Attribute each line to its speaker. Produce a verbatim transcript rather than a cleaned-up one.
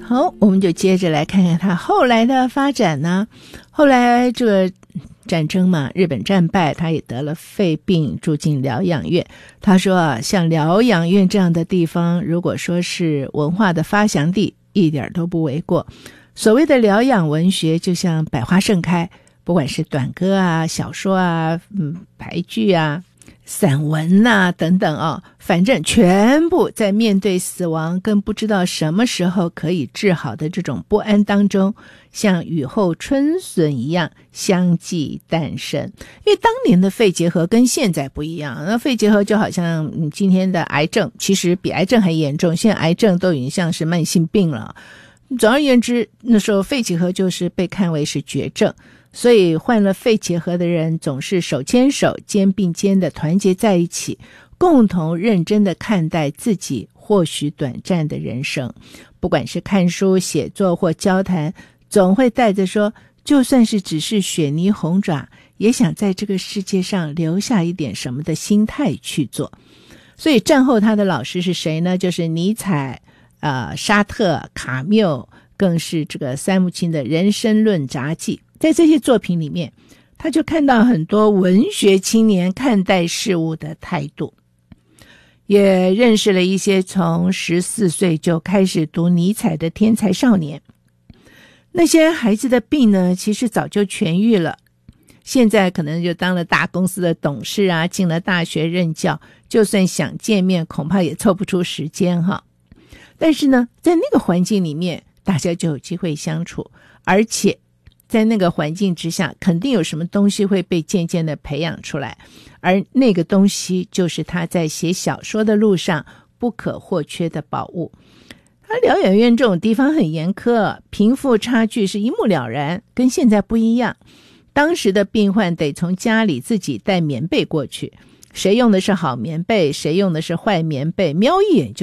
Speaker 1: 好，我们就接着来看看他后来的发展呢。后来这个战争嘛，日本战败，他也得了肺病，住进疗养院。他说啊，像疗养院这样的地方，如果说是文化的发祥地，一点都不为过。所谓的疗养文学，就像百花盛开，不管是短歌啊、小说啊、嗯、俳句啊、散文啊等等啊，反正全部在面对死亡跟不知道什么时候可以治好的这种不安当中，像雨后春笋一样相继诞生。因为当年的肺结核跟现在不一样，那肺结核就好像嗯今天的癌症，其实比癌症还严重，现在癌症都已经像是慢性病了。总而言之，那时候肺结核就是被看为是绝症，所以患了肺结核的人总是手牵手、肩并肩的团结在一起，共同认真的看待自己或许短暂的人生。不管是看书、写作或交谈，总会带着说，就算是只是雪泥红爪，也想在这个世界上留下一点什么的心态去做。所以战后他的老师是谁呢？就是尼采、呃、沙特、卡缪，更是这个三木清的人生论札记。在这些作品里面，他就看到很多文学青年看待事物的态度，也认识了一些从十四岁就开始读尼采的天才少年。那些孩子的病呢，其实早就痊愈了，现在可能就当了大公司的董事啊，进了大学任教，就算想见面恐怕也凑不出时间哈。但是呢，在那个环境里面，大家就有机会相处，而且在那个环境之下，肯定有什么东西会被渐渐的培养出来，而那个东西就是他在写小说的路上不可或缺的宝物。他疗养院这种地方很严苛，贫富差距是一目了然，跟现在不一样。当时的病患得从家里自己带棉被过去，谁用的是好棉被，谁用的是坏棉被，瞄一眼就